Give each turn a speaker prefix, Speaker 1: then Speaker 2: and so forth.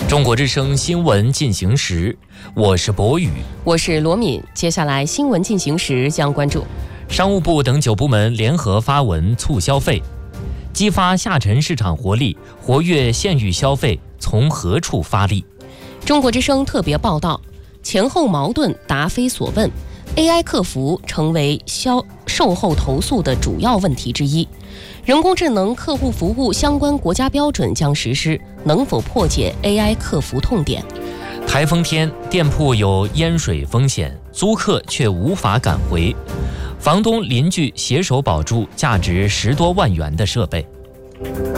Speaker 1: 中国之声新闻进行时，我是博宇，
Speaker 2: 我是罗敏。接下来新闻进行时将关注：
Speaker 1: 商务部等9部门联合发文促消费，激发下沉市场活力，活跃县域消费从何处发力？
Speaker 2: 中国之声特别报道：前后矛盾答非所问 ，AI 客服成为售后投诉的主要问题之一。人工智能客户服务相关国家标准将实施，能否破解 AI 客服痛点？
Speaker 1: 台风天，店铺有淹水风险，租客却无法赶回，房东邻居携手保住价值10多万元的设备。